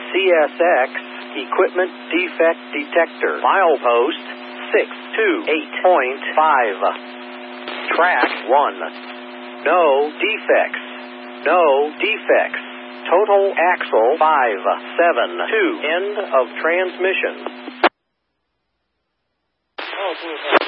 CSX Equipment Defect Detector. Milepost 628.5. Track 1. No defects. No defects. Total axle 572. End of transmission.